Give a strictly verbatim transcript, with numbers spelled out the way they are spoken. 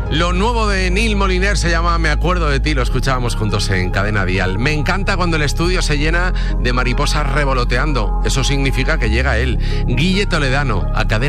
Lo nuevo de Neil Moliner se llama Me acuerdo de ti, lo escuchábamos juntos en Cadena Dial. Me encanta cuando el estudio se llena de mariposas revoloteando. Eso significa que llega él, Guille Toledano, a Cadena